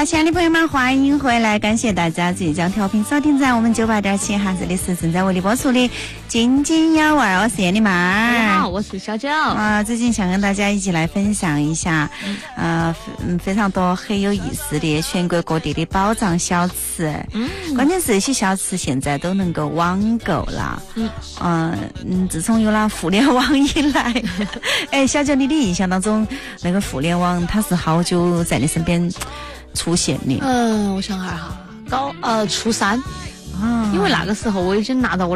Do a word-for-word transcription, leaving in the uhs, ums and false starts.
好，亲爱的朋友们，欢迎回来，感谢大家即将调频收听在我们九八点七哈，这里是正在为你播出的津津有味，我是燕妮妈。 大家好，我是小九。 啊、呃，最近想跟大家一起来分享一下，呃，嗯，非常多很有意思的全国各地的宝藏小吃。嗯，关键是这些小吃现在都能够网购了。嗯，嗯、呃，自从有了互联网以来，哎，小九，你的印象当中，那个互联网它是好久在你身边出现的？ 嗯、呃，我想哈哈，高呃初三，啊，因为那个时候我已经拿到我